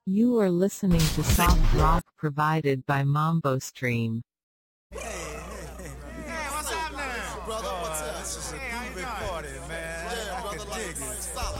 You are listening to soft rock provided by Mambo Stream. Hey, what's up now? Brother, what's up? This is a groovy party, man. I can dig it.